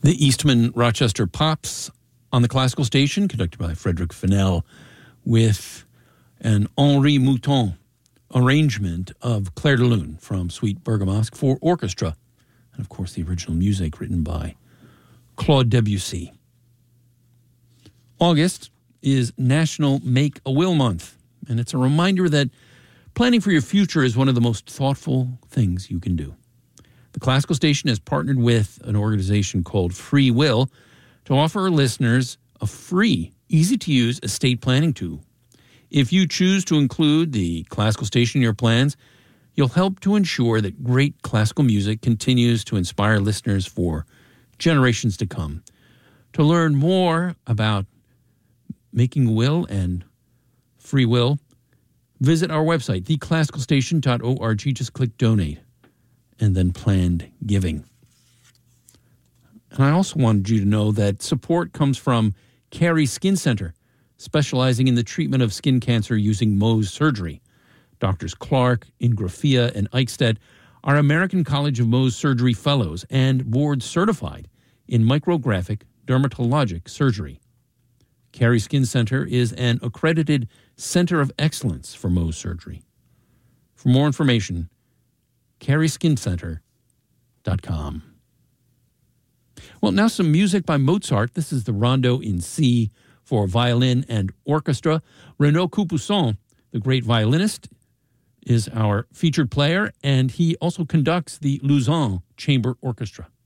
The Eastman Rochester Pops on the Classical Station, conducted by Frederick Fennell, with an Henri Mouton arrangement of Clair de Lune from Suite Bergamasque for orchestra, and of course the original music written by Claude Debussy. August is National Make a Will Month, and it's a reminder that planning for your future is one of the most thoughtful things you can do. The Classical Station has partnered with an organization called Free Will to offer our listeners a free, easy-to-use estate planning tool. If you choose to include the Classical Station in your plans, you'll help to ensure that great classical music continues to inspire listeners for generations to come. To learn more about making a will and free will, visit our website, theclassicalstation.org. Just click Donate and then Planned Giving. And I also wanted you to know that support comes from Carey Skin Center, specializing in the treatment of skin cancer using Mohs surgery. Doctors Clark, Ingrafia, and Eichstedt are American College of Mohs Surgery Fellows and board certified in micrographic dermatologic surgery. Carey Skin Center is an accredited center of excellence for Mohs surgery. For more information, CareySkinCenter.com. Well, now some music by Mozart. This is the Rondo in C for violin and orchestra. Renaud Capuçon, the great violinist, is our featured player, and he also conducts the Lausanne Chamber Orchestra.